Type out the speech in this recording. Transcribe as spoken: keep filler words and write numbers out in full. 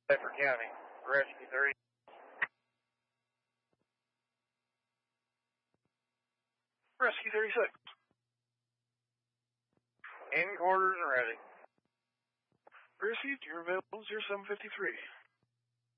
Bedford County, Rescue three. Rescue thirty-six. In quarters and ready. Received, you're available zero seven fifty-three.